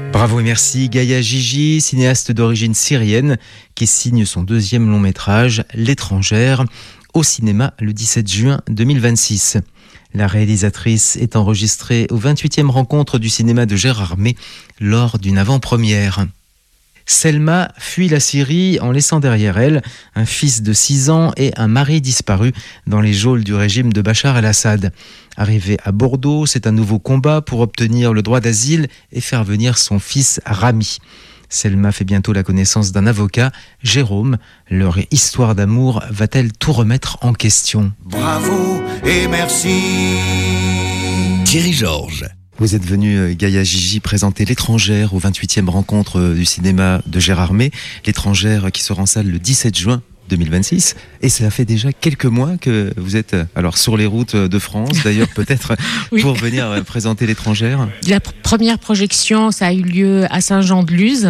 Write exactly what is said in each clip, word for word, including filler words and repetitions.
Bravo et merci Gaïa Gigi, cinéaste d'origine syrienne qui signe son deuxième long métrage, L'étrangère, au cinéma le dix-sept juin deux mille vingt-six. La réalisatrice est enregistrée aux vingt-huitième rencontre du cinéma de Gérard May lors d'une avant-première. Selma fuit la Syrie en laissant derrière elle un fils de six ans et un mari disparu dans les geôles du régime de Bachar el-Assad. Arrivée à Bordeaux, c'est un nouveau combat pour obtenir le droit d'asile et faire venir son fils Rami. Selma fait bientôt la connaissance d'un avocat, Jérôme. Leur histoire d'amour va-t-elle tout remettre en question ? Bravo et merci. Thierry Georges. Vous êtes venu, Gaïa Gigi, présenter L'étrangère aux vingt-huitième rencontre du cinéma de Gérard May. L'étrangère qui sera en salle le dix-sept juin deux mille vingt-six. Et cela fait déjà quelques mois que vous êtes alors sur les routes de France, d'ailleurs peut-être oui. pour venir présenter L'étrangère. La pr- première projection, ça a eu lieu à Saint-Jean-de-Luz.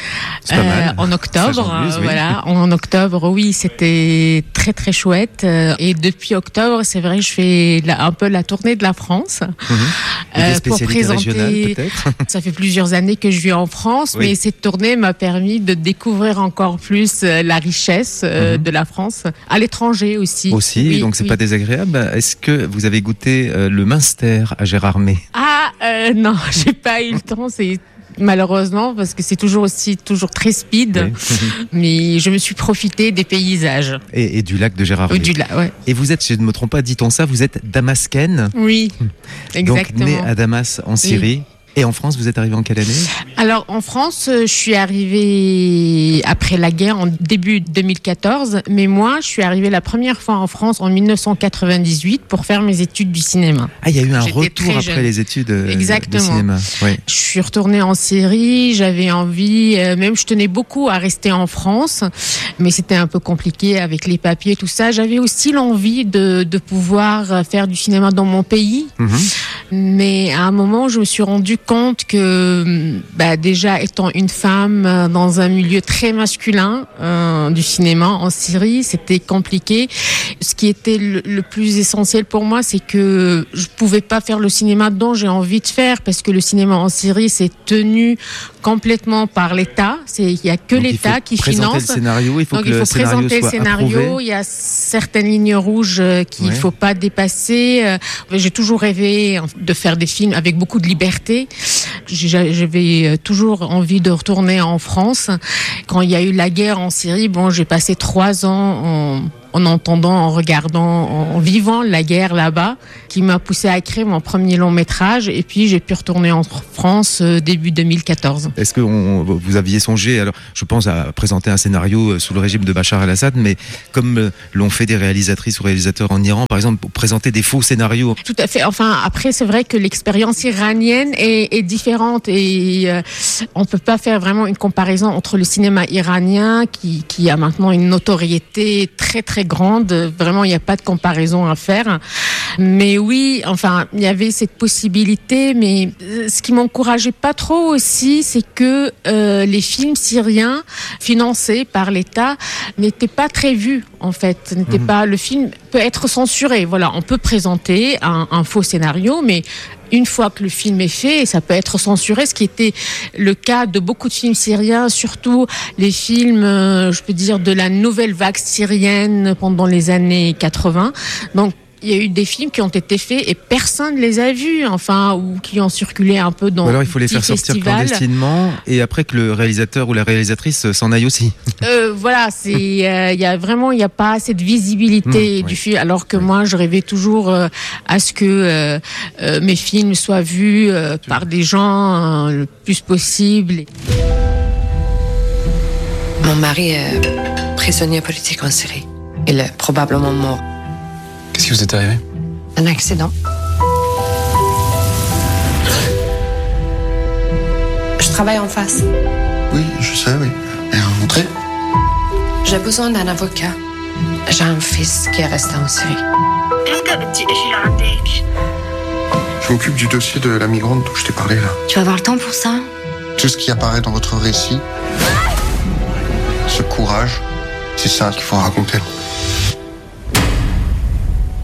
Euh, en octobre, euh, oui. voilà, en octobre, oui, c'était très très chouette. Et depuis octobre, c'est vrai, je fais la, un peu la tournée de la France mmh. euh, pour présenter. Peut-être. Ça fait plusieurs années que je vis en France, oui. mais cette tournée m'a permis de découvrir encore plus la richesse euh, mmh. de la France à l'étranger aussi. Aussi, oui, donc c'est oui. pas désagréable. Est-ce que vous avez goûté euh, le Münster à Gérard May ? Ah euh, non, j'ai pas eu le temps. C'est malheureusement, parce que c'est toujours aussi toujours très speed, oui. mais je me suis profité des paysages. Et, et du lac de Gérard May. Du lac, ouais. Et vous êtes, si je ne me trompe pas, dit-on ça, vous êtes damascaine. Oui, exactement. Donc née à Damas en Syrie. Oui. Et en France, vous êtes arrivée en quelle année ? Alors, en France, je suis arrivée après la guerre, en début deux mille quatorze. Mais moi, je suis arrivée la première fois en France en dix-neuf cent quatre-vingt-dix-huit pour faire mes études du cinéma. Ah, il y a eu un J'étais retour après jeune. les études Exactement. de cinéma. Oui. Je suis retournée en Syrie, j'avais envie, euh, même je tenais beaucoup à rester en France, mais c'était un peu compliqué avec les papiers, tout ça. J'avais aussi l'envie de, de pouvoir faire du cinéma dans mon pays. Mm-hmm. Mais à un moment, je me suis rendu compte que bah, déjà étant une femme dans un milieu très masculin euh, du cinéma en Syrie, c'était compliqué. Ce qui était le, le plus essentiel pour moi, c'est que je pouvais pas faire le cinéma dont j'ai envie de faire, parce que le cinéma en Syrie, c'est tenu complètement par l'État. C'est, il y a que Donc l'État qui finance. Le scénario, il faut Donc que il faut le scénario présenter soit le scénario. approuvé. Il y a certaines lignes rouges qu'il ouais. faut pas dépasser. J'ai toujours rêvé de faire des films avec beaucoup de liberté. J'avais toujours envie de retourner en France. Quand il y a eu la guerre en Syrie, bon, j'ai passé trois ans en, en entendant, en regardant, en vivant la guerre là-bas, qui m'a poussé à écrire mon premier long métrage. Et puis j'ai pu retourner en France début deux mille quatorze. Est-ce que on, vous aviez songé, alors je pense à présenter un scénario sous le régime de Bachar el-Assad, mais comme l'ont fait des réalisatrices ou réalisateurs en Iran, par exemple, pour présenter des faux scénarios? Tout à fait. Enfin, après, c'est vrai que l'expérience iranienne est, est différente et euh, on peut pas faire vraiment une comparaison entre le cinéma iranien qui, qui a maintenant une notoriété très très grande. Vraiment, il n'y a pas de comparaison à faire. Mais oui, enfin, il y avait cette possibilité, mais ce qui m'encourageait pas trop aussi, c'est que euh, les films syriens financés par l'État n'étaient pas très vus, en fait. N'étaient mmh. pas, le film peut être censuré. Voilà, on peut présenter un, un faux scénario, mais une fois que le film est fait, ça peut être censuré, ce qui était le cas de beaucoup de films syriens, surtout les films, euh, je peux dire, de la nouvelle vague syrienne pendant les années quatre-vingts. Donc, il y a eu des films qui ont été faits et personne ne les a vus, enfin, ou qui ont circulé un peu dans ou alors il faut les faire sortir festivals. Clandestinement et après que le réalisateur ou la réalisatrice s'en aille aussi. Euh, voilà, c'est, il euh, y a vraiment, il n'y a pas cette visibilité mmh, du oui. film, alors que oui. moi, je rêvais toujours euh, à ce que euh, euh, mes films soient vus euh, par des gens euh, le plus possible. Mon mari est prisonnier politique en Syrie. Il est probablement mort. Qu'est-ce qui vous est arrivé ? Un accident. Je travaille en face. Oui, je sais, oui. Et rentrez. J'ai besoin d'un avocat. J'ai un fils qui est resté en Syrie. Je m'occupe du dossier de la migrante dont je t'ai parlé, là. Tu vas avoir le temps pour ça ? Tout ce qui apparaît dans votre récit, ce courage, c'est ça qu'il faut raconter.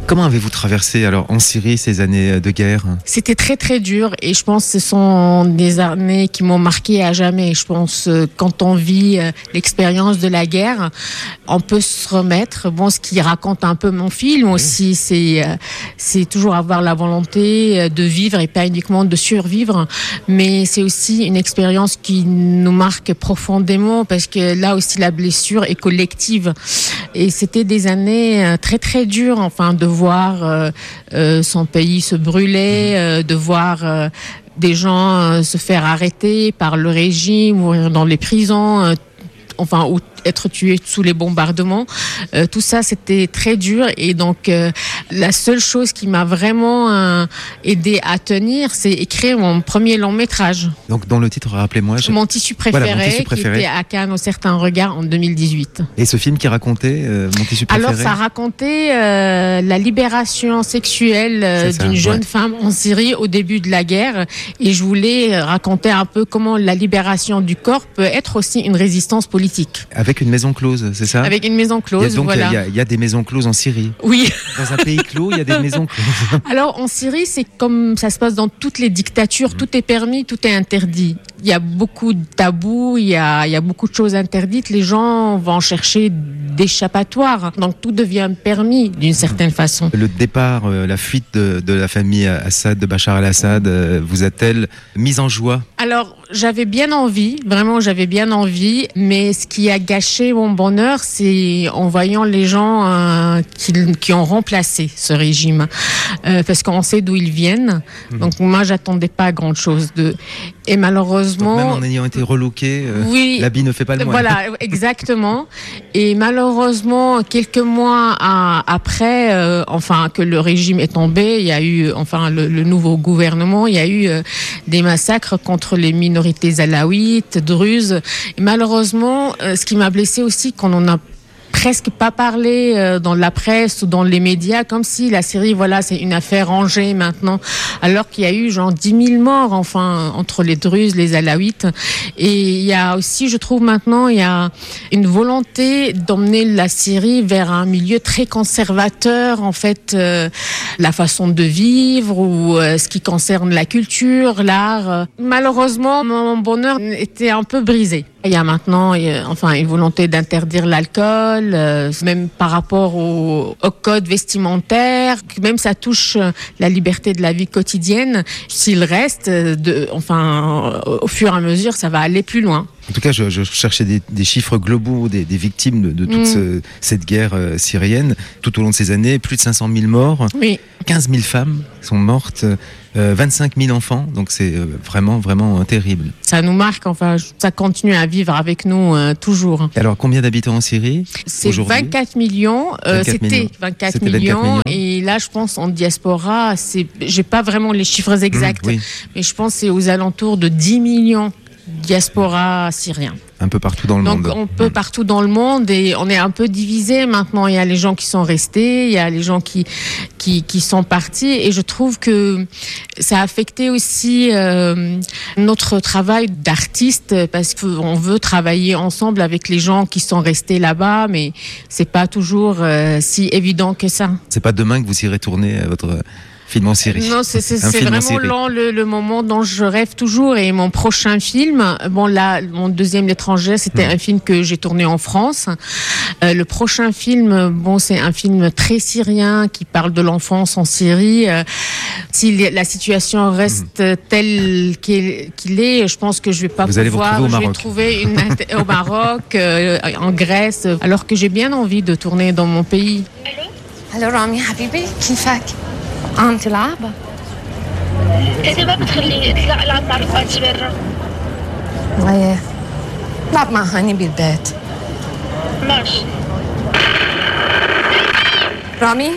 Comment avez-vous traversé alors en Syrie ces années de guerre ? C'était très très dur et je pense que ce sont des années qui m'ont marqué à jamais. Je pense euh, quand on vit euh, l'expérience de la guerre, on peut se remettre. Bon, ce qui raconte un peu mon film aussi, c'est euh, c'est toujours avoir la volonté de vivre et pas uniquement de survivre. Mais c'est aussi une expérience qui nous marque profondément parce que là aussi la blessure est collective. Et c'était des années euh, très très dures, enfin de voir euh, euh, son pays se brûler, euh, de voir euh, des gens euh, se faire arrêter par le régime, mourir dans les prisons, euh, enfin ou être tués sous les bombardements. Euh, tout ça, c'était très dur. Et donc, euh, la seule chose qui m'a vraiment euh, aidé à tenir, c'est écrire mon premier long métrage. Donc, dans le titre, rappelez-moi. Je... Mon tissu préféré, voilà, mon tissu préféré, qui était à Cannes au Certain Regard en deux mille dix-huit. Et ce film qui racontait euh, Mon tissu préféré? Alors, ça racontait euh, la libération sexuelle euh, d'une jeune ouais. femme en Syrie au début de la guerre. Et je voulais raconter un peu comment la libération du corps peut être aussi une résistance politique. Avec une maison close, c'est ça? Avec une maison close, il y a donc, voilà. Il y, a, il y a des maisons closes en Syrie. Oui. Dans un pays clos, il y a des maisons closes. Alors, en Syrie, c'est comme ça se passe dans toutes les dictatures. Mmh. Tout est permis, tout est interdit. Il y a beaucoup de tabous, il y a, il y a beaucoup de choses interdites. Les gens vont chercher d'échappatoires. Donc, tout devient permis d'une certaine façon. Le départ, euh, la fuite de, de la famille Assad, de Bachar el-Assad, euh, vous a-t-elle mise en joie? Alors, j'avais bien envie, vraiment, j'avais bien envie. Mais ce qui a gâché mon bonheur, c'est en voyant les gens euh, qui, qui ont remplacé ce régime. Euh, parce qu'on sait d'où ils viennent. Mmh. Donc, moi, j'attendais pas grand-chose d'eux. Et malheureusement... Donc même en ayant été reloqué, euh, oui, l'habit ne fait pas le moine. Voilà, exactement. Et malheureusement, quelques mois à, après, euh, enfin, que le régime est tombé, il y a eu, enfin, le, le nouveau gouvernement, il y a eu euh, des massacres contre les minorités alaouites, druzes. Et malheureusement, euh, ce qui m'a blessée aussi, qu'on en a presque pas parlé euh, dans la presse ou dans les médias, comme si la Syrie, voilà, c'est une affaire rangée maintenant, alors qu'il y a eu genre dix mille morts, enfin, entre les Druzes, les Alaouites. Et il y a aussi, je trouve maintenant, il y a une volonté d'emmener la Syrie vers un milieu très conservateur, en fait, euh, la façon de vivre ou euh, ce qui concerne la culture, l'art. Malheureusement, mon bonheur était un peu brisé. Il y a maintenant, enfin, une volonté d'interdire l'alcool, euh, même par rapport au, au code vestimentaire, même ça touche la liberté de la vie quotidienne. S'il reste, de, enfin, au fur et à mesure, ça va aller plus loin. En tout cas, je, je cherchais des, des chiffres globaux des, des victimes de, de toute mmh. ce, cette guerre euh, syrienne. Tout au long de ces années, plus de cinq cent mille morts, oui. quinze mille femmes sont mortes, euh, vingt-cinq mille enfants. Donc c'est euh, vraiment, vraiment euh, terrible. Ça nous marque, enfin, ça continue à vivre avec nous euh, toujours. Alors, combien d'habitants en Syrie? C'est vingt-quatre millions. Euh, vingt-quatre c'était millions. vingt-quatre c'était millions, vingt-quatre millions. Et là, je pense en diaspora, c'est, j'ai pas vraiment les chiffres exacts, mmh, oui. mais je pense que c'est aux alentours de dix millions. Diaspora syrien. Un peu partout dans le Donc, monde. Donc, un peu partout dans le monde et on est un peu divisé maintenant. Il y a les gens qui sont restés, il y a les gens qui, qui, qui sont partis et je trouve que ça a affecté aussi euh, notre travail d'artiste parce qu'on veut travailler ensemble avec les gens qui sont restés là-bas, mais c'est pas toujours euh, si évident que ça. C'est pas demain que vous irez tourner votre... film en Syrie. Non, c'est, c'est, c'est vraiment lent, le, le moment dont je rêve toujours. Et mon prochain film, bon là, mon deuxième L'étranger, c'était mmh. un film que j'ai tourné en France. Euh, le prochain film, bon, c'est un film très syrien qui parle de l'enfance en Syrie. Euh, si la situation reste mmh. telle qu'il, qu'il est, je pense que je vais pas vous pouvoir. Allez vous je vais trouver une au Maroc, euh, en Grèce, alors que j'ai bien envie de tourner dans mon pays. Allô, Rami, habibi, كيفك؟ عم تلعب؟ إذا ما بتخليني أطلع ألعب مع رفقاتي برا. إيه، لعب مع هاني بالبيت. ماشي. رامي؟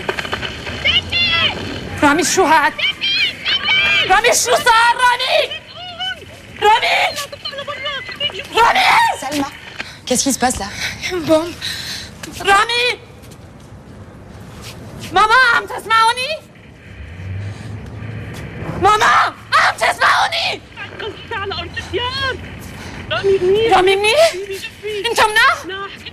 رامي شو هاد؟ رامي شو صار رامي؟ رامي؟ رامي! Salma, qu'est-ce qui se passe là? Une bombe. رامي! ماما عم تسمعوني؟ ماما عم تسمعوني؟ على أرض الديار. رامي منيح. رامي منيح؟ انت مناح؟ مناح، كلنا مناح.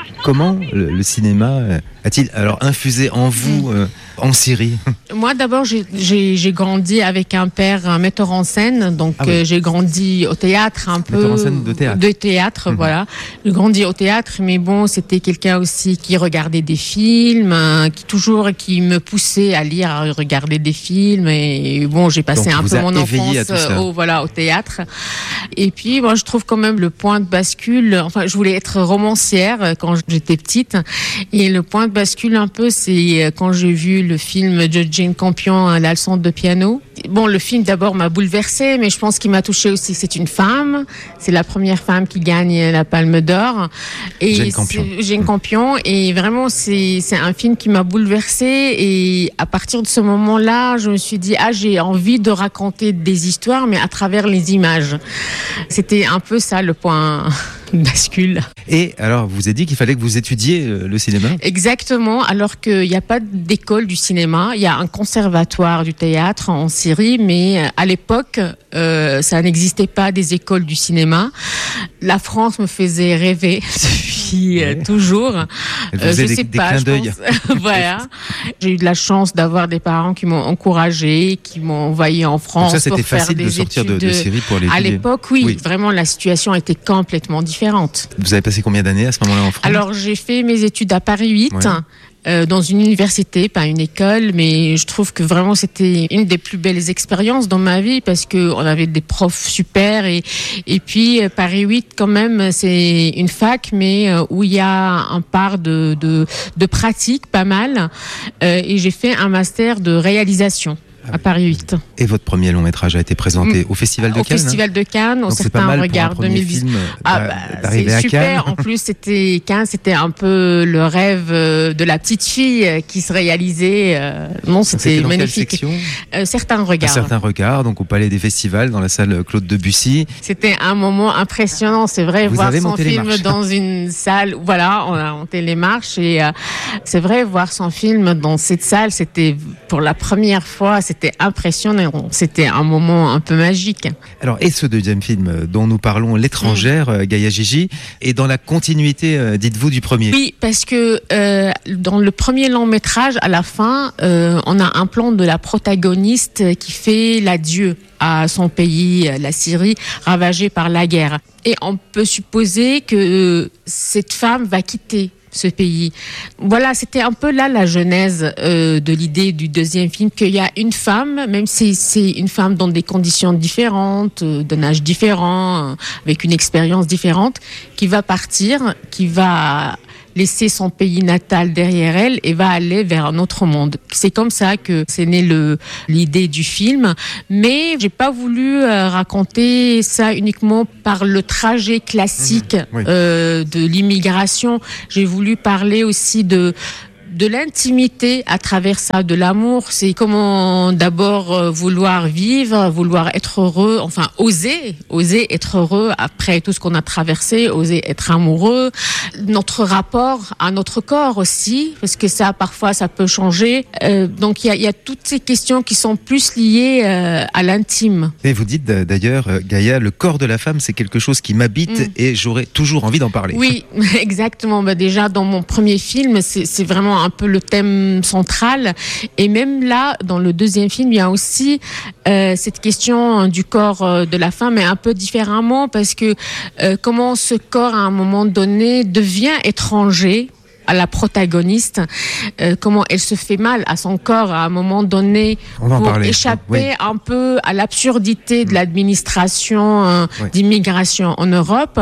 Comment le, le cinéma euh, a-t-il alors infusé en vous euh, en Syrie? Moi, d'abord, j'ai, j'ai, j'ai grandi avec un père, un metteur en scène. Donc, ah oui. euh, j'ai grandi au théâtre un peu. Metteur en scène de théâtre. De théâtre, mmh. voilà. J'ai grandi au théâtre, mais bon, c'était quelqu'un aussi qui regardait des films, hein, qui toujours, qui me poussait à lire, à regarder des films. Et bon, j'ai passé donc, un peu mon enfance au, voilà, au théâtre. Et puis, moi, je trouve quand même le point de bascule. Enfin, je voulais être romancière quand j'étais petite. Et le point de bascule un peu, c'est quand j'ai vu le film de Jane Campion, La leçon de piano. Bon, le film d'abord m'a bouleversée, mais je pense qu'il m'a touchée aussi. C'est une femme, c'est la première femme qui gagne la Palme d'Or. Et Jane Campion. Jane Campion, et vraiment c'est c'est un film qui m'a bouleversée. Et à partir de ce moment-là, je me suis dit ah j'ai envie de raconter des histoires, mais à travers les images. C'était un peu ça le point bascule. Et alors, vous avez dit qu'il fallait que vous étudiez le cinéma? Exactement, alors qu'il n'y a pas d'école du cinéma, il y a un conservatoire du théâtre en Syrie, mais à l'époque, euh, ça n'existait pas des écoles du cinéma. La France me faisait rêver depuis euh, toujours. Elle faisait euh, je des, sais des pas, clins je d'œil. pense. Voilà. J'ai eu de la chance d'avoir des parents qui m'ont encouragée, qui m'ont envoyé en France. Donc ça, c'était pour faire facile des de sortir de, de Syrie pour aller À étudier. l'époque, oui, oui, vraiment la situation était complètement différente. Vous avez passé combien d'années à ce moment-là en France? Alors, j'ai fait mes études à Paris huit, ouais. euh, dans une université, pas une école, mais je trouve que vraiment c'était une des plus belles expériences dans ma vie parce que on avait des profs super et et puis euh, Paris huit quand même c'est une fac, mais euh, où il y a un part de de, de pratique pas mal, euh, et j'ai fait un master de réalisation. Ah, à Paris huit. Et votre premier long métrage a été présenté mmh. au Festival de au Cannes. Au Festival de Cannes, au Certains Regards deux mille dix. Ah bah, c'est super. En plus, c'était Cannes, c'était un peu le rêve de la petite fille qui se réalisait. Non, c'était, c'était magnifique. Euh, Certains Regards. À Certains Regards, donc au Palais des Festivals, dans la salle Claude Debussy. C'était un moment impressionnant, c'est vrai, Vous voir avez son monté film dans une salle. Voilà, on a monté les marches et euh, c'est vrai, voir son film dans cette salle, c'était pour la première fois. C'était C'était impressionnant, c'était un moment un peu magique. Alors, et ce deuxième film dont nous parlons, L'étrangère, mmh. Gaïa Jiji, est dans la continuité, dites-vous, du premier? Oui, parce que euh, dans le premier long métrage, à la fin, euh, on a un plan de la protagoniste qui fait l'adieu à son pays, la Syrie, ravagée par la guerre. Et on peut supposer que cette femme va quitter ce pays. Voilà, c'était un peu là la genèse euh, de l'idée du deuxième film, qu'il y a une femme, même si c'est une femme dans des conditions différentes, euh, d'un âge différent, euh, avec une expérience différente, qui va partir, qui va laisser son pays natal derrière elle et va aller vers un autre monde. C'est comme ça que c'est né le, l'idée du film. Mais j'ai pas voulu euh, raconter ça uniquement par le trajet classique mmh, oui. euh, de l'immigration. J'ai voulu parler aussi de de l'intimité à travers ça, de l'amour. C'est comment d'abord euh, vouloir vivre, vouloir être heureux, enfin oser, oser être heureux après tout ce qu'on a traversé, oser être amoureux. Notre rapport à notre corps aussi, parce que ça, parfois, ça peut changer. Euh, donc, il y a, y a toutes ces questions qui sont plus liées euh, à l'intime. Et vous dites d'ailleurs, Gaïa, le corps de la femme, c'est quelque chose qui m'habite mmh. et j'aurais toujours envie d'en parler. Oui, exactement. Bah, déjà, dans mon premier film, c'est, c'est vraiment un peu le thème central. Et même là, dans le deuxième film, il y a aussi euh, cette question du corps euh, de la femme, mais un peu différemment, parce que euh, comment ce corps, à un moment donné, devient étranger à la protagoniste, euh, comment elle se fait mal à son corps à un moment donné pour parler. échapper oui. un peu à l'absurdité de l'administration euh, oui. d'immigration en Europe,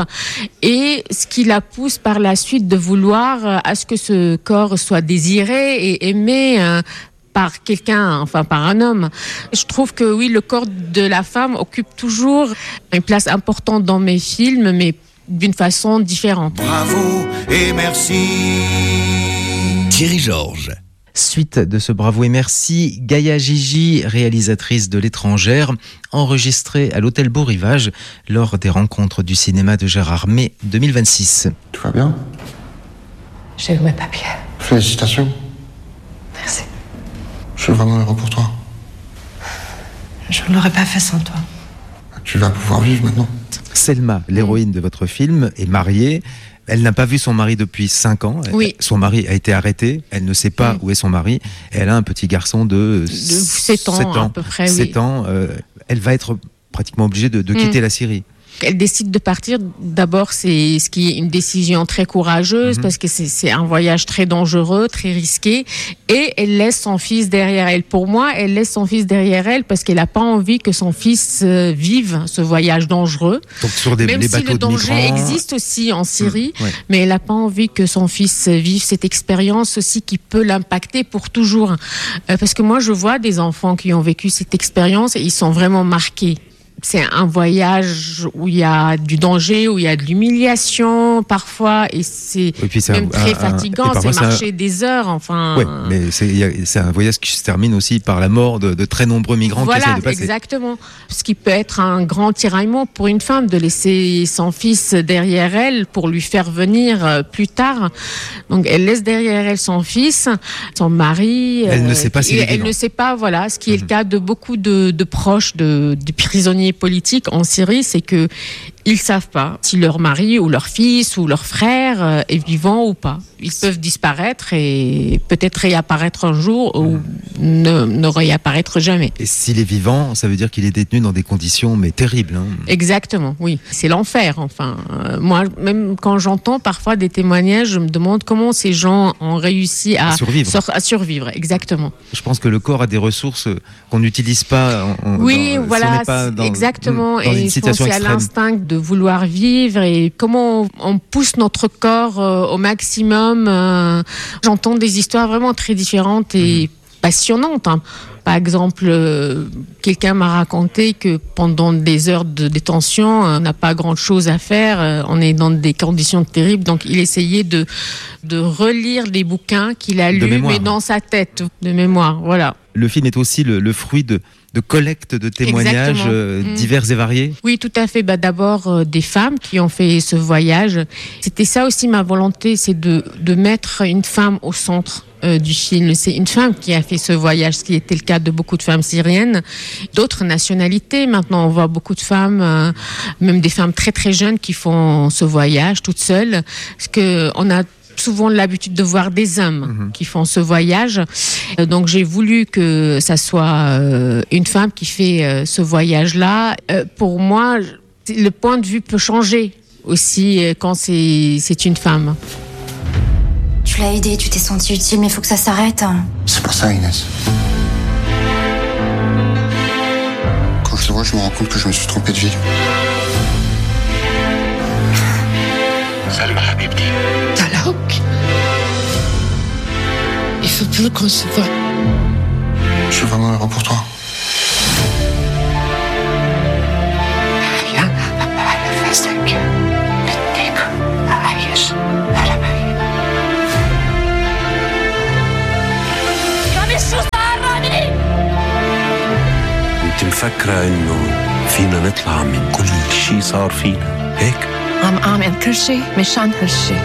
et ce qui la pousse par la suite de vouloir euh, à ce que ce corps soit désiré et aimé euh, par quelqu'un, enfin par un homme. Je trouve que oui, le corps de la femme occupe toujours une place importante dans mes films, mais d'une façon différente. Bravo et merci. Thierry Georges. Suite de ce bravo et merci, Gaïa Jiji, réalisatrice de L'étrangère, enregistrée à l'hôtel Beau Rivage lors des rencontres du cinéma de Gérard May deux mille vingt-six. Tout va bien? J'ai eu mes papiers. Félicitations. Merci. Je suis vraiment heureux pour toi. Je ne l'aurais pas fait sans toi. Tu vas pouvoir vivre maintenant. Selma, l'héroïne de votre film, est mariée. Elle n'a pas vu son mari depuis cinq ans. Oui. Son mari a été arrêté. Elle ne sait pas mmh. où est son mari. Et elle a un petit garçon de, de sept ans, ans à peu près. sept oui. ans. Euh, elle va être pratiquement obligée de, de quitter mmh. la Syrie. Elle décide de partir. D'abord, c'est ce qui est une décision très courageuse mmh. parce que c'est, c'est un voyage très dangereux, très risqué. Et elle laisse son fils derrière elle. Pour moi, elle laisse son fils derrière elle parce qu'elle n'a pas envie que son fils euh, vive ce voyage dangereux. Donc sur des Même les si bateaux le danger de migrants... existe aussi en Syrie, mmh. ouais. mais elle n'a pas envie que son fils vive cette expérience aussi qui peut l'impacter pour toujours. Euh, parce que moi, je vois des enfants qui ont vécu cette expérience et ils sont vraiment marqués. C'est un voyage où il y a du danger, où il y a de l'humiliation parfois, et c'est, et puis c'est même un, très un, fatigant. Un, c'est marcher c'est un... des heures, enfin. Oui, mais c'est, y a, c'est un voyage qui se termine aussi par la mort de, de très nombreux migrants voilà, qui essaient de passer. Exactement. Ce qui peut être un grand tiraillement pour une femme de laisser son fils derrière elle pour lui faire venir plus tard. Donc elle laisse derrière elle son fils, son mari. Elle euh, ne sait pas s'il est Elle vivant. ne sait pas, voilà, ce qui est mmh. le cas de beaucoup de, de proches de, de prisonniers politiques en Syrie, c'est que ils savent pas si leur mari ou leur fils ou leur frère est vivant ou pas. Ils peuvent disparaître et peut-être réapparaître un jour ou ne, ne réapparaître jamais. Et s'il est vivant, ça veut dire qu'il est détenu dans des conditions mais terribles. Hein. Exactement, oui. C'est l'enfer, enfin. Euh, moi, même quand j'entends parfois des témoignages, je me demande comment ces gens ont réussi à, à survivre. Sor- à survivre. Exactement. Je pense que le corps a des ressources qu'on n'utilise pas. En, oui, dans, voilà, si on n'est pas dans, exactement. Dans et une je pense situation à l'instinct de vouloir vivre et comment on, on pousse notre corps euh, au maximum. Euh, j'entends des histoires vraiment très différentes et mmh. passionnantes. Hein. Par exemple, euh, quelqu'un m'a raconté que pendant des heures de détention, on n'a pas grand-chose à faire, euh, on est dans des conditions terribles, donc il essayait de, de relire les bouquins qu'il a lus, mais dans sa tête, de mémoire, voilà. Le film est aussi le, le fruit de, de collectes de témoignages euh, mmh. divers et variés. Oui, tout à fait. Bah, d'abord, euh, des femmes qui ont fait ce voyage. C'était ça aussi ma volonté, c'est de, de mettre une femme au centre euh, du film. C'est une femme qui a fait ce voyage, ce qui était le cas de beaucoup de femmes syriennes. D'autres nationalités, maintenant on voit beaucoup de femmes, euh, même des femmes très très jeunes qui font ce voyage toutes seules. Parce qu'on a souvent l'habitude de voir des hommes mmh. qui font ce voyage. Donc j'ai voulu que ça soit euh, une femme qui fait euh, ce voyage-là. Euh, pour moi, le point de vue peut changer aussi euh, quand c'est, c'est une femme. Tu l'as aidé, tu t'es senti utile, mais il faut que ça s'arrête. C'est pour ça, Inès. Quand je le vois, je me rends compte que je me suis trompé de vie. Salma Habibti. Talak. Il faut plus qu'on se voit. Je suis vraiment heureux pour toi. انت مفكرة انه فينا نطلع من كل شيء صار فينا هيك؟ عم اعمل كل شيء مشان هالشيء.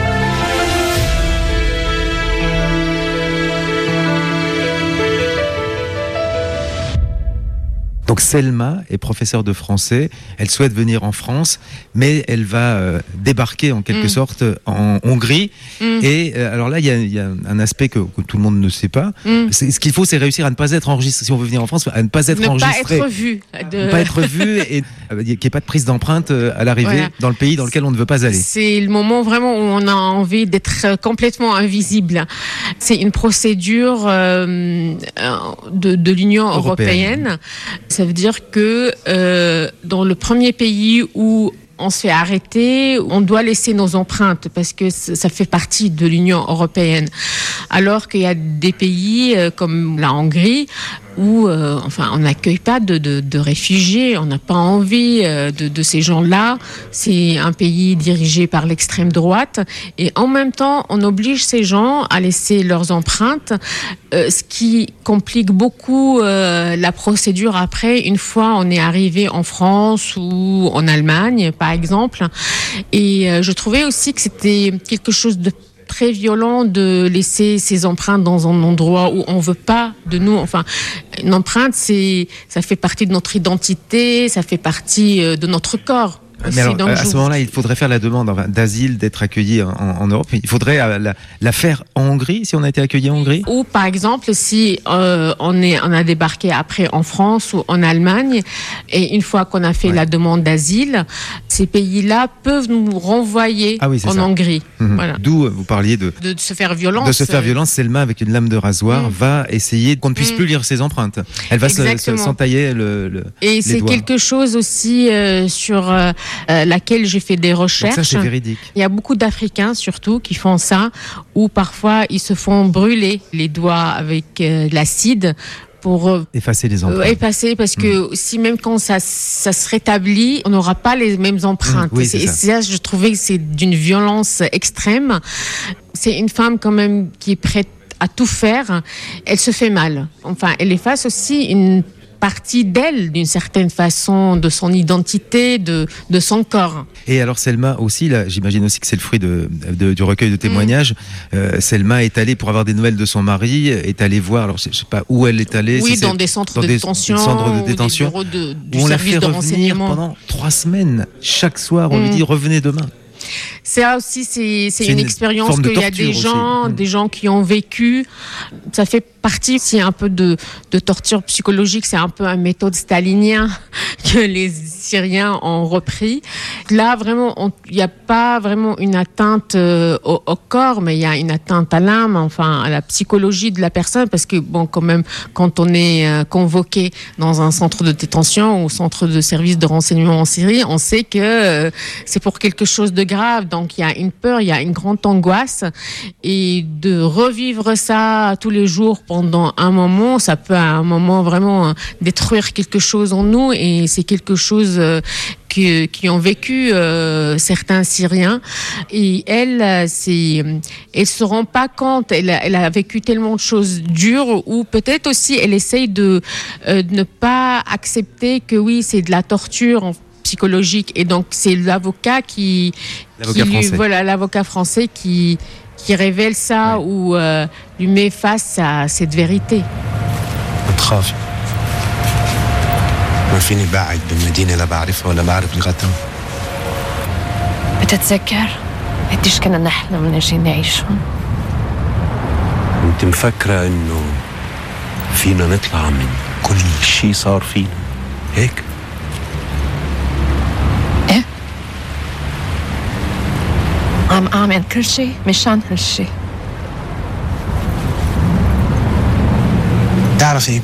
Donc Selma est professeure de français, elle souhaite venir en France, mais elle va euh, débarquer en quelque mmh. sorte en Hongrie. Mmh. Et euh, alors là, il y, y a un aspect que, que tout le monde ne sait pas. Mmh. C'est, ce qu'il faut, c'est réussir à ne pas être enregistré. Si on veut venir en France, à ne pas être ne enregistré. Ne pas être vu. De... Ne pas être vu et euh, qu'il n'y ait pas de prise d'empreinte à l'arrivée voilà. dans le pays dans lequel on ne veut pas aller. C'est le moment vraiment où on a envie d'être complètement invisible. C'est une procédure euh, de, de l'Union européenne. européenne. Ça veut dire que euh, dans le premier pays où on se fait arrêter, on doit laisser nos empreintes parce que ça fait partie de l'Union européenne. Alors qu'il y a des pays euh, comme la Hongrie où euh, enfin, on n'accueille pas de, de, de réfugiés, on n'a pas envie euh, de, de ces gens-là. C'est un pays dirigé par l'extrême droite et en même temps, on oblige ces gens à laisser leurs empreintes, euh, ce qui complique beaucoup euh, la procédure après, une fois on est arrivé en France ou en Allemagne, par exemple. Et euh, je trouvais aussi que c'était quelque chose de très violent de laisser ses empreintes dans un endroit où on veut pas de nous. Enfin, une empreinte, c'est, ça fait partie de notre identité, ça fait partie de notre corps. Mais alors, Donc, à je- ce moment-là, il faudrait faire la demande enfin, d'asile, d'être accueilli en, en Europe. Il faudrait euh, la, la faire en Hongrie, si on a été accueilli en Hongrie. Ou par exemple, si euh, on, est, on a débarqué après en France ou en Allemagne, et une fois qu'on a fait Ouais. la demande d'asile, ces pays-là peuvent nous renvoyer Ah oui, c'est en ça. Hongrie. Mhm. Voilà. D'où euh, vous parliez de, De, de se faire violence. de se faire violence. Selma, avec une lame de rasoir, Mm. va essayer qu'on ne puisse Mm. plus lire ses empreintes. Elle va se- se- Exactement. s'entailler le, le, Et les c'est doigts. quelque chose aussi euh, sur euh, euh, laquelle j'ai fait des Donc recherches. ça, c'est véridique. Il y a beaucoup d'Africains surtout qui font ça, où parfois ils se font brûler les doigts avec euh, de l'acide pour euh, Effacer les euh, empreintes. effacer, parce que si même quand ça, ça se rétablit, on n'aura pas les mêmes empreintes. Mmh, oui, c'est Et ça. ça, je trouvais que c'est d'une violence extrême. C'est une femme quand même qui est prête à tout faire. Elle se fait mal. Enfin, elle efface aussi une partie d'elle, d'une certaine façon, de son identité, de, de son corps. Et alors Selma aussi, là, j'imagine aussi que c'est le fruit de, de- du recueil de témoignages. Euh, Selma est allée pour avoir des nouvelles de son mari, est allée voir, alors je ne sais pas où elle est allée. Oui, si dans c'est- des centres dans de des détention, centres de ou des détention, bureaux de- du où on la service fait de revenir renseignement. pendant trois semaines. Chaque soir, on lui Mm. dit revenez demain. Ça aussi, c'est c'est C'est une, une expérience forme de qu'il y a torture des aussi. gens, Mm. des gens qui ont vécu. Ça fait partie aussi un peu de, de torture psychologique. C'est un peu une méthode stalinien que les Syriens ont repris. Là, vraiment, on- il n'y a pas vraiment une atteinte euh, au, au corps, mais il y a une atteinte à l'âme, enfin à la psychologie de la personne, parce que bon, quand même, quand on est euh, convoqué dans un centre de détention ou centre de service de renseignement en Syrie, on sait que euh, c'est pour quelque chose de grave. Donc il y a une peur, il y a une grande angoisse, et de revivre ça tous les jours pendant un moment, ça peut à un moment vraiment euh, détruire quelque chose en nous, et c'est quelque chose euh, que, qui ont vécu euh, certains Syriens. Et elle, euh, c'est, elle se rend pas compte. Elle a, elle a vécu tellement de choses dures, ou peut-être aussi elle essaye de, euh, de ne pas accepter que oui, c'est de la torture en- psychologique. Et donc c'est l'avocat qui, L'avocat qui lui- français. voilà, l'avocat français qui qui révèle ça, Ouais. ou euh, lui met face à cette vérité. ما تخافي ما فيني بعد بالمدينة لا بعرفها ولا بعرف لغتها. بتتذكر قديش كنا نحلم نجي نعيش هون؟ انت مفكرة انه فينا نطلع من كل شي صار فينا هيك؟ ايه عم اعمل كل شيء مشان هالشي. تعرفي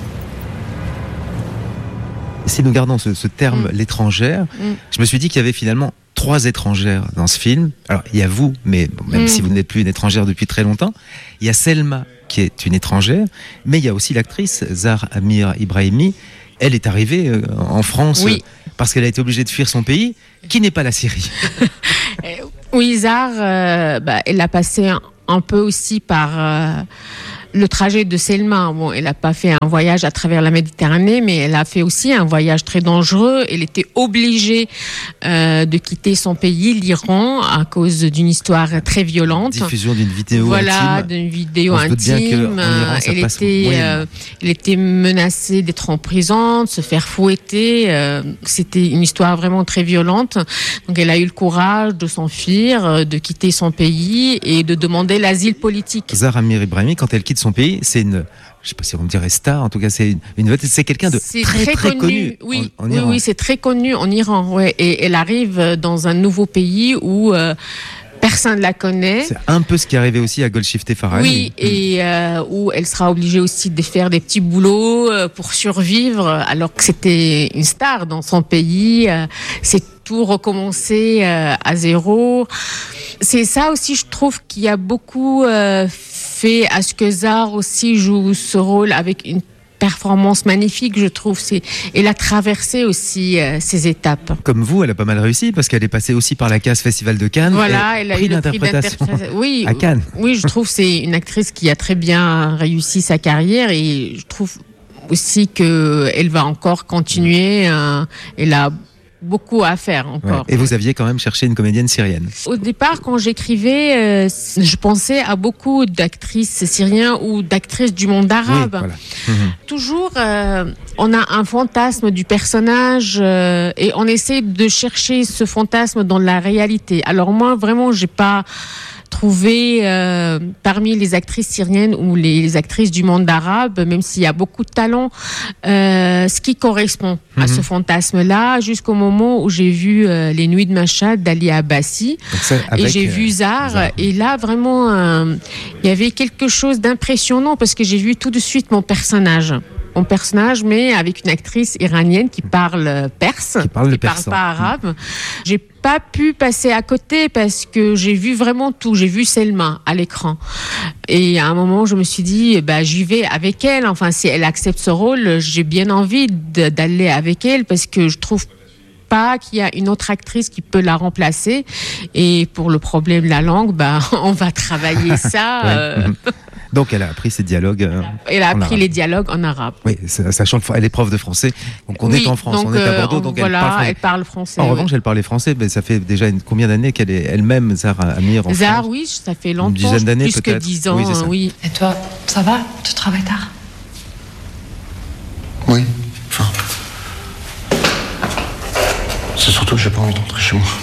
Si nous gardons ce, ce terme, Mm. l'étrangère, Mm. je me suis dit qu'il y avait finalement trois étrangères dans ce film. Alors, il y a vous, mais bon, même Mm. si vous n'êtes plus une étrangère depuis très longtemps, il y a Selma, qui est une étrangère, mais il y a aussi l'actrice Zahra Amir Ibrahimi. Elle est arrivée euh, en France Oui. euh, parce qu'elle a été obligée de fuir son pays, qui n'est pas la Syrie. Oui, Zahra, euh, bah, elle a passé un, un peu aussi par euh, le trajet de Selma. Bon, elle n'a pas fait un voyage à travers la Méditerranée, mais elle a fait aussi un voyage très dangereux. Elle était obligée euh, de quitter son pays, l'Iran, à cause d'une histoire très violente. Diffusion d'une vidéo Voilà, intime. d'une vidéo On se doute bien intime. qu'en Iran, ça elle, passe était, moyennement. euh, elle était menacée d'être en prison, de se faire fouetter. euh, C'était une histoire vraiment très violente. Donc elle a eu le courage de s'enfuir, euh, de quitter son pays et de demander l'asile politique. Zahra Amir Ibrahimi, quand elle quitte son pays, c'est une, je sais pas si on dirait star, en tout cas c'est une, une vedette, c'est quelqu'un de C'est très très, connu, Oui, en, en oui, Iran. oui, c'est très connu en Iran. Ouais. Et elle arrive dans un nouveau pays où euh, personne ne la connaît. C'est un peu ce qui est arrivé aussi à Golshifteh Farahani. Oui, et euh, où elle sera obligée aussi de faire des petits boulots euh, pour survivre, alors que c'était une star dans son pays. euh, C'est tout recommencer euh, à zéro. C'est ça aussi, je trouve, qui a beaucoup euh, fait à ce que Zahra aussi joue ce rôle avec une performance magnifique, je trouve. C'est, elle a traversé aussi euh, ces étapes. Comme vous, elle a pas mal réussi parce qu'elle est passée aussi par la case Festival de Cannes. Voilà, et elle a prix eu le prix d'interprétation d'interprétation. Oui, à Cannes. oui, je trouve que c'est une actrice qui a très bien réussi sa carrière, et je trouve aussi que elle va encore continuer. euh, elle a beaucoup à faire encore. Ouais. Et vous aviez quand même cherché une comédienne syrienne. Au départ, quand j'écrivais, euh, je pensais à beaucoup d'actrices syriennes ou d'actrices du monde arabe. Oui, voilà. Mmh. Toujours, euh, on a un fantasme du personnage euh, et on essaie de chercher ce fantasme dans la réalité. Alors moi, vraiment, j'ai pas trouvé euh, parmi les actrices syriennes ou les, les actrices du monde arabe, même s'il y a beaucoup de talent, euh, ce qui correspond mmh. à ce fantasme-là, jusqu'au moment où j'ai vu euh, Les Nuits de Machhad d'Ali Abbasi. Et j'ai euh, vu Zar, Zar. Et là, vraiment, euh, il y avait quelque chose d'impressionnant parce que j'ai vu tout de suite mon personnage. Mon personnage, mais avec une actrice iranienne qui parle perse, qui parle, qui parle pas arabe. J'ai pas pu passer à côté parce que j'ai vu vraiment tout. J'ai vu Selma à l'écran. Et à un moment, je me suis dit, bah, j'y vais avec elle. Enfin, si elle accepte ce rôle, j'ai bien envie de, d'aller avec elle parce que je trouve pas qu'il y a une autre actrice qui peut la remplacer. Et pour le problème de la langue, bah, on va travailler ça. Ouais. euh... Donc elle a appris ces dialogues. Euh, elle a appris arabe. les dialogues en arabe. Oui, sachant qu'elle est prof de français. Donc on oui, est en France, donc, on est à Bordeaux, euh, donc voilà, elle parle français. Elle parle français en oui. revanche, elle parlait français, mais ça fait déjà une, combien d'années qu'elle est elle-même, Zar Amir, en Zar, France oui, ça fait longtemps. Une dizaine d'années plus peut-être. que dix ans, oui, ça. oui. Et toi, ça va? Tu travailles tard? Oui, enfin... C'est surtout que j'ai pas envie d'entrer chez moi.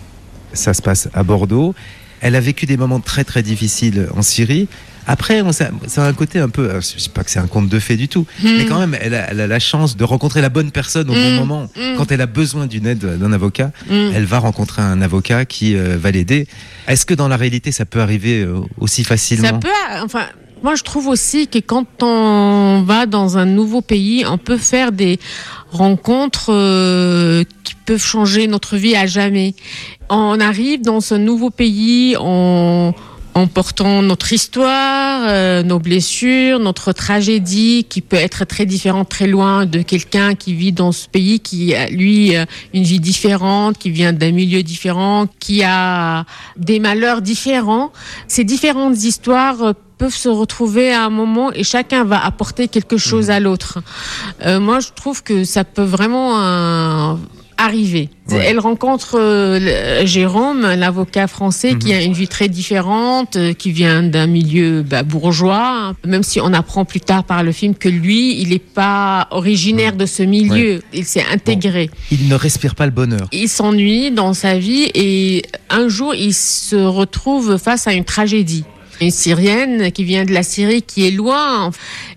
Ça se passe à Bordeaux. Elle a vécu des moments très très difficiles en Syrie. Après, on, ça, ça a un côté un peu... Je ne sais pas que c'est un conte de fées du tout, mmh. mais quand même, elle a, elle a la chance de rencontrer la bonne personne au mmh. bon moment. Mmh. Quand elle a besoin d'une aide d'un avocat, mmh. elle va rencontrer un avocat qui euh, va l'aider. Est-ce que dans la réalité, ça peut arriver euh, aussi facilement ? Ça peut... Enfin, moi, je trouve aussi que quand on va dans un nouveau pays, on peut faire des rencontres euh, qui peuvent changer notre vie à jamais. On arrive dans ce nouveau pays, on... en portant notre histoire, euh, nos blessures, notre tragédie qui peut être très différente, très loin de quelqu'un qui vit dans ce pays, qui a, lui, euh, une vie différente, qui vient d'un milieu différent, qui a des malheurs différents. Ces différentes histoires euh, peuvent se retrouver à un moment et chacun va apporter quelque chose à l'autre. Euh, moi, je trouve que ça peut vraiment... Euh, arriver. Ouais. Elle rencontre euh, Jérôme, l'avocat français, mmh. qui a une vie très différente, euh, qui vient d'un milieu bah, bourgeois, même si on apprend plus tard par le film que lui, il n'est pas originaire mmh. de ce milieu, ouais. il s'est intégré. Bon. Il ne respire pas le bonheur. Il s'ennuie dans sa vie et un jour, il se retrouve face à une tragédie. Une Syrienne qui vient de la Syrie, qui est loin.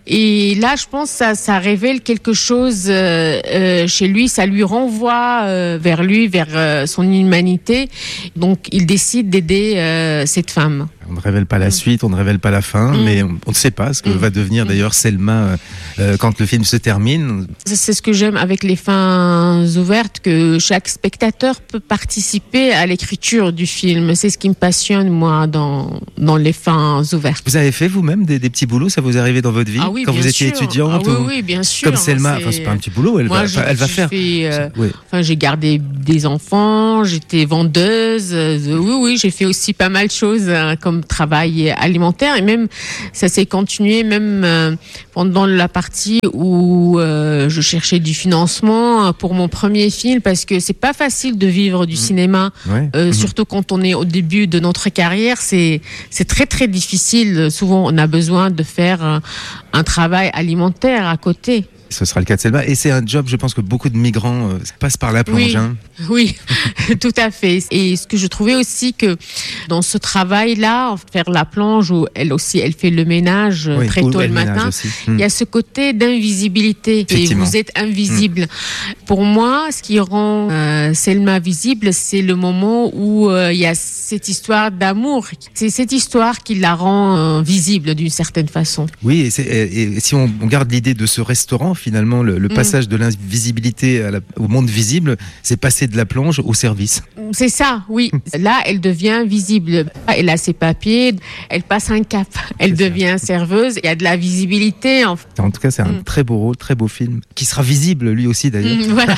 Et là, je pense que ça, ça révèle quelque chose euh, euh, chez lui. Ça lui renvoie euh, vers lui, vers euh, son humanité. Donc, il décide d'aider euh, cette femme. On ne révèle pas la suite, on ne révèle pas la fin, mmh. mais on ne sait pas ce que mmh. va devenir d'ailleurs Selma euh, quand le film se termine. C'est ce que j'aime avec les fins ouvertes, que chaque spectateur peut participer à l'écriture du film. C'est ce qui me passionne, moi, dans, dans les fins ouvertes. Vous avez fait vous-même des, des petits boulots, ça vous est arrivé dans votre vie? Ah oui, quand bien vous étiez sûr. étudiante? Ah oui, ou... oui, bien sûr. Comme Selma, c'est... enfin, c'est pas un petit boulot, elle moi, va, je, elle va je faire. Fait, euh, oui. enfin, j'ai gardé des enfants, j'étais vendeuse. Euh, oui, oui, j'ai fait aussi pas mal de choses euh, comme travail alimentaire et même ça s'est continué même euh, pendant la partie où euh, je cherchais du financement pour mon premier film parce que c'est pas facile de vivre du mmh. cinéma, ouais. euh, mmh. surtout quand on est au début de notre carrière, c'est c'est très très difficile. Souvent, on a besoin de faire un, un travail alimentaire à côté. Ce sera le cas de Selma. Et c'est un job, je pense que beaucoup de migrants euh, passent par la plonge. Oui, hein. oui, tout à fait. Et ce que je trouvais aussi que dans ce travail-là, faire la plonge, où elle aussi, elle fait le ménage oui, très tôt le matin, il hum. y a ce côté d'invisibilité. Et vous êtes invisible. Hum. Pour moi, ce qui rend euh, Selma visible, c'est le moment où euh, il y a cette histoire d'amour. C'est cette histoire qui la rend euh, visible d'une certaine façon. Oui, et, c'est, et, et si on, on garde l'idée de ce restaurant, finalement, le, le passage mmh. de l'invisibilité à la, au monde visible, c'est passer de la plonge au service. C'est ça, oui. Là, elle devient visible. Elle a ses papiers, elle passe un cap. Elle c'est devient ça. serveuse. Il y a de la visibilité. En, en tout cas, c'est un mmh. très beau rôle, très beau film, qui sera visible lui aussi d'ailleurs. Mmh, voilà.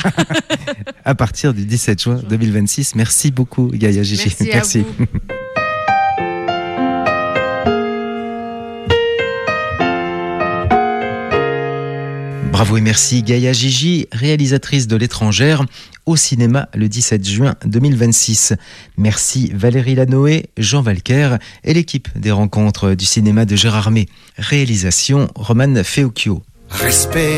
À partir du dix-sept juin deux mille vingt-six. Merci beaucoup, Gaïa Gigi. Merci. Merci. À vous. Bravo Bravo et merci Gaïa Gigi, réalisatrice de L'étrangère, au cinéma le dix-sept juin deux mille vingt-six. Merci Valérie Lanoé, Jean Valquer et l'équipe des rencontres du cinéma de Gérardmer. Réalisation Romane Feocchio. Respect